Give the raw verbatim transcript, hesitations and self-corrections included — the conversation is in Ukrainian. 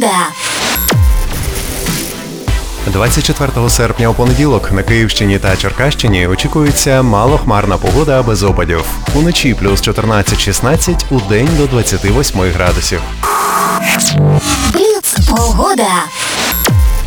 Погода. двадцять четвертого серпня у понеділок на Київщині та Черкащині очікується малохмарна погода без опадів. Уночі плюс чотирнадцять-шістнадцять, у день до двадцяти восьми градусів. Бліц. Погода.